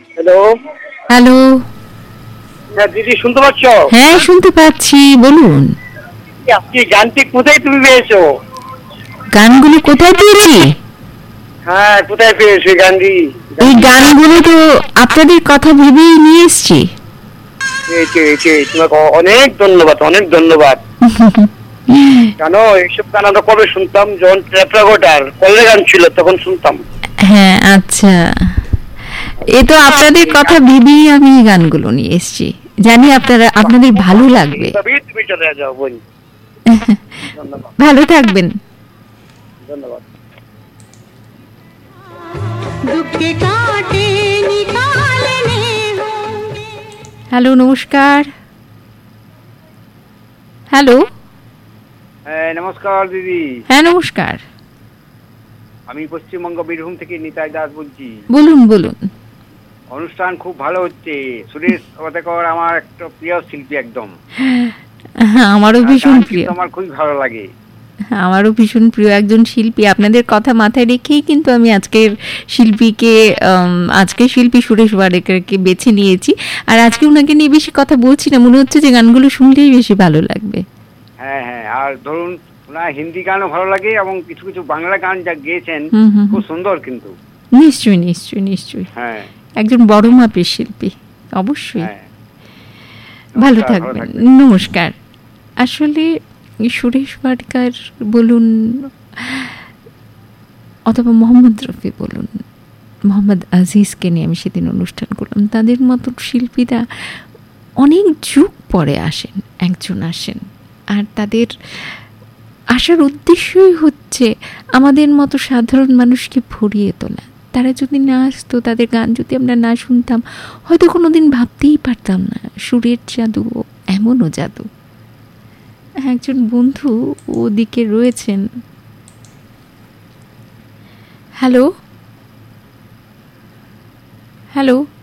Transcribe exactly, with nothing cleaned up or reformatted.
Hello hello. হ্যাঁ দিদি শুনতে পাচ্ছ? হ্যাঁ শুনতে পাচ্ছি, বলুন। আপনি গানটি কোথায় তুমি পেয়েছো? গানগুলো কোথায় পেয়েছি? হ্যাঁ কোথায় পেয়েছো গানটি? এই গানগুলো তো আপনাদের কথা ভেবেই নিয়ে এসছি। তোমাকে অনেক ধন্যবাদ, অনেক ধন্যবাদ। জানো এইসব গান আমরা কবে শুনতাম, যখন ট্র্যাপরাগোটার কলের গান ছিল তখন শুনতাম। হ্যাঁ আচ্ছা, এ তো আপনাদের কথা ভেবেই আমি গানগুলো নিয়ে এসছি, জানি আপনারা আপনাদের ভালো লাগবে। তুমি চলে যাও বোন। ভালো থাকবেন। ধন্যবাদ। হ্যালো নমস্কার। হ্যালো। হ্যাঁ নমস্কার দিদি। হ্যাঁ নমস্কার। আমি পশ্চিমবঙ্গ বীরভূম থেকে নিতাই দাস বলছি। বলুন বলুন। অনুষ্ঠান খুব ভালো হচ্ছে। সুরেশ ওয়াদেকর আমার একটা প্রিয় শিল্পী একদম। হ্যাঁ আমারও ভীষণ প্রিয়। আমার খুবই ভালো লাগে। আমারও ভীষণ প্রিয় একজন শিল্পী। আপনাদের কথা মাথায় রেখেই কিন্তু আমি আজকের শিল্পীকে আজকের শিল্পী সুরেশ ওয়াডেকরকে বেছে নিয়েছি। আর আজকে ওনাকে নিয়ে বেশি কথা বলছি না, মনে হচ্ছে যে গানগুলো শুনলেই বেশি ভালো লাগবে। হ্যাঁ হ্যাঁ, আর ধরুন ওনার হিন্দি গানও ভালো লাগে এবং কিছু কিছু বাংলা গান যা গেয়েছেন খুব সুন্দর কিন্তু। নিশ্চয়ই নিশ্চয়ই নিশ্চয়ই। হ্যাঁ একজন বড় মাপের শিল্পী অবশ্যই। ভালো থাকবেন, নমস্কার। আসলে সুরেশ ওয়াডেকর বলুন অথবা মোহাম্মদ রফি বলুন, মোহাম্মদ আজিজকে নিয়ে আমি সেদিন অনুষ্ঠান করলাম, তাদের মতো শিল্পীরা অনেক যুগ পরে আসেন, একজন আসেন, আর তাদের আসার উদ্দেশ্যই হচ্ছে আমাদের মতো সাধারণ মানুষকে ভরিয়ে তোলা। তারা যদি না আসতো, তাদের গান যদি আমরা না শুনতাম, হয়তো কোনো দিন ভাবতেই পারতাম না সুরের জাদু এমনও জাদু। একজন বন্ধু ওদিকে রয়েছেন। Hello hello